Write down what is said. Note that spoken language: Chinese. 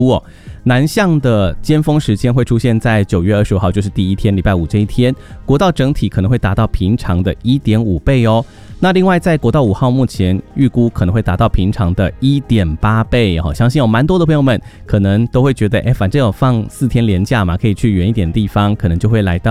南向的尖峰时间会出现在9月25号，就是第一天礼拜五这一天，国道整体可能会达到平常的 1.5 倍哦。那另外在国道5号目前预估可能会达到平常的 1.8 倍哦。相信有蛮多的朋友们可能都会觉得反正有放4天连假嘛，可以去远一点的地方，可能就会来到